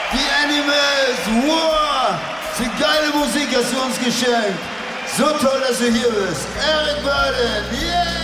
Die Animals, wow! Sind geile Musik, hast du uns geschenkt. So toll, dass du hier bist. Eric Burdon, yeah!